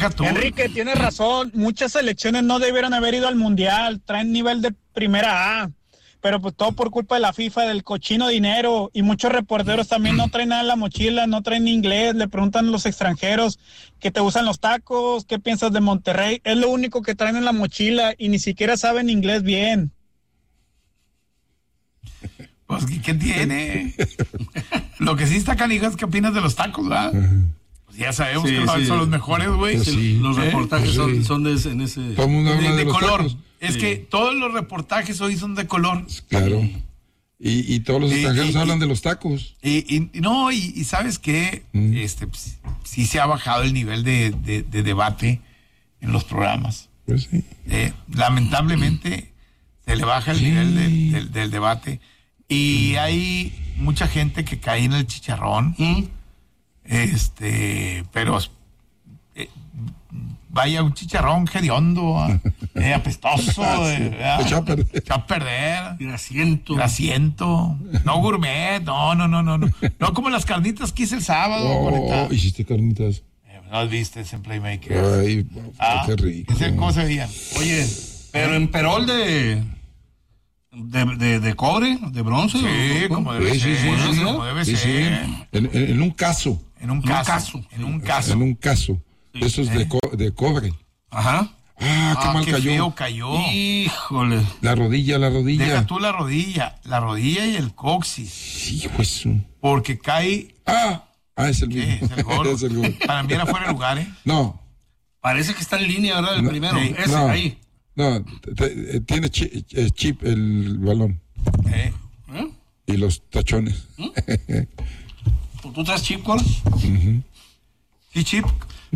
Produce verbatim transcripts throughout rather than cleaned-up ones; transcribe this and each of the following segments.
Deja tú. Enrique, tienes razón. Muchas selecciones no debieron haber ido al Mundial. Traen nivel de primera A. Pero pues todo por culpa de la FIFA, del cochino dinero. Y muchos reporteros también no traen nada en la mochila, no traen inglés. Le preguntan a los extranjeros que te usan los tacos, qué piensas de Monterrey. Es lo único que traen en la mochila y ni siquiera saben inglés bien. Pues, ¿qué, qué tiene? Lo que sí está canijo es qué opinas de los tacos, ¿verdad? Pues ya sabemos Sí, que sí. son los mejores, güey. Pues sí. Los ¿Eh? reportajes Pues sí. son, son de ese, en ese... Todo el mundo habla De, de, de los color. tacos. Es Sí. que todos los reportajes hoy son de color. Claro. Y, y todos los Y- extranjeros y- hablan y- de los tacos. Y, y- y no, y, y sabes qué, Mm. este, pues, sí se ha bajado el nivel de, de- de debate en los programas. Pues sí. Eh, lamentablemente se le baja el Sí. nivel del, del- del debate y hay mucha gente que cae en el chicharrón, ¿Mm? este, pero eh, vaya un chicharrón hediondo, ah, eh, apestoso, eh, ah, Echado a perder. echado a perder. Y asiento. Asiento, no gourmet, no, no, no, no, no, no como las carnitas que hice el sábado, bonita. Oh, hiciste carnitas. Eh, no las viste en Playmaker. Ay, Ah, qué rico. ese, ¿cómo se veían? Oye, pero en perol de... De, de, de cobre, de bronce. Sí, ¿o- como o- debe Sí, sí, ser, sí, sí. como debe Sí, sí. ser. En, en- en un caso. En un En un caso, caso. en un caso. En un caso. De esos de, co- de cobre. Ajá. Ah, qué Ah, mal qué cayó. feo cayó. Híjole. La rodilla, la rodilla. Deja tú la rodilla, la rodilla y el coxis, Hijo de su- porque cae, Ah, ah, es el ¿qué? mismo. Es el gol. Es el gol. Para mí era fuera de lugar, ¿eh? No, Parece que está en línea, ¿verdad? El No, primero. sí. Ese, no, ahí. no, te- te- tiene chi- eh, chip el balón Eh, ¿Eh? y los tachones. ¿Tú traes chip, Col? ¿Sí, Chip?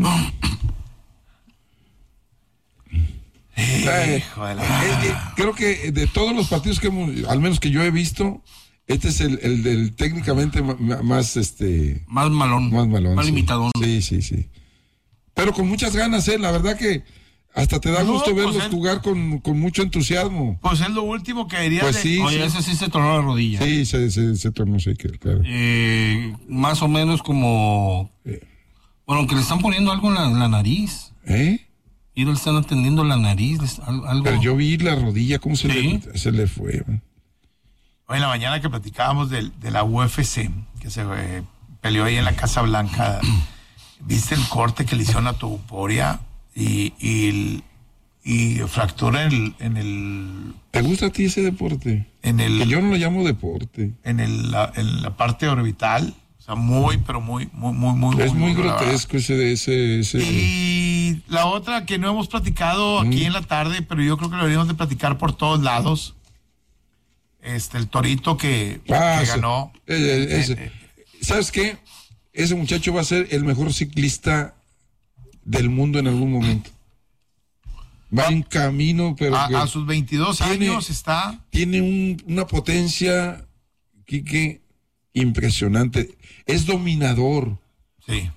Eh, Hijo de la- eh, eh, creo que de todos los partidos que hemos, al menos que yo he visto, este es el, el del técnicamente ma- ma- más este Más malón. más malón. Más sí. limitadón. Sí, sí, sí. Pero con muchas ganas, eh, la verdad que hasta te da No, gusto pues verlos él- jugar con, con mucho entusiasmo. Pues es lo último que diría Pues de... sí. Oye, ese sí se tornó la rodilla. Sí, se, se, se tornó seco, claro. Eh, más o menos como... Bueno, que le están poniendo algo en la, en la nariz. ¿Eh? Y le están atendiendo la nariz. les- al- Algo... Pero yo vi la rodilla, cómo se, Sí. le, se le fue. man. Hoy en la mañana que platicábamos del- de, la U F C, que se eh, peleó ahí en la Casa Blanca, viste el corte que le hicieron a Topuria y, y, el- y fractura en el, en el, ¿Te gusta a ti ese deporte? en el, Que yo no lo llamo deporte. en el, la, en la parte orbital, o sea, muy, pero muy, muy, muy, muy. Es muy duro, la grotesco ese, ese, ese. verdad. Y la otra que no hemos platicado aquí en la tarde, pero yo creo que lo deberíamos de platicar por todos lados, este, el torito que, Ah, que ese- ganó. ese- ese. Eh, eh, ¿Sabes qué? Ese muchacho va a ser el mejor ciclista del mundo en algún momento. Va en camino, pero a, que a sus veintidós tiene- años está. tiene un- una potencia, Quique, impresionante. Es dominador, Sí.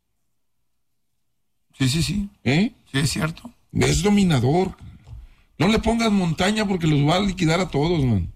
Sí, sí, sí. ¿eh? Sí, es cierto. Es dominador. No le pongas montaña porque los va a liquidar a todos, man.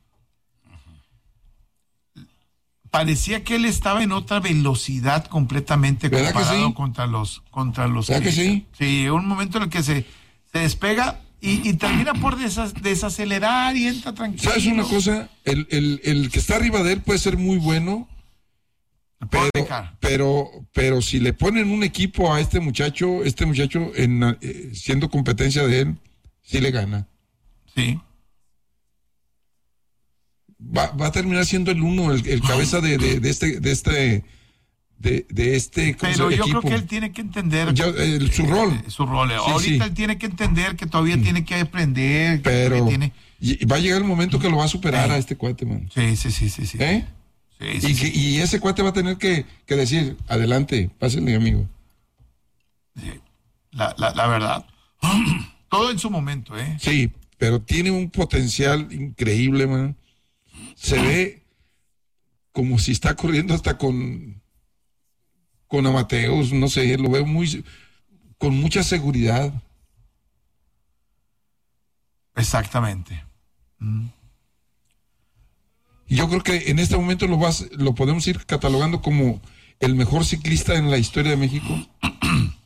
Parecía que él estaba en otra velocidad completamente ¿Verdad que comparado sí? contra los contra los ¿Verdad que sí? Sí, un momento en el que se, se despega y, y termina por desas- desacelerar y entra tranquilo. ¿Sabes una cosa? El, el, el que está arriba de él puede ser muy bueno, Puede pero, dejar. pero, pero si le ponen un equipo a este muchacho, este muchacho en, eh, siendo competencia de él, sí le gana. Sí. Va, va a terminar siendo el uno, el, el cabeza de, de, de este, de este, de, de este ¿cómo se Pero llama? yo equipo. creo que él tiene que entender Ya, el- su rol. eh, su rol. Sí, Ahorita sí. él tiene que entender que todavía tiene que aprender. que Pero todavía tiene... y- y va a llegar el momento que lo va a superar Sí. a este cuate, man. Sí, sí, sí, sí, sí. ¿Eh? Sí, sí, Y, sí. que- y ese cuate va a tener que, que decir, adelante, pásenle, amigo. La, la, la verdad. Todo en su momento, ¿eh? Sí, pero tiene un potencial increíble, man. Se ve como si está corriendo hasta con, con amateos, no sé, lo veo muy, con mucha seguridad. Exactamente. Y yo creo que en este momento lo, vas, lo podemos ir catalogando como el mejor ciclista en la historia de México.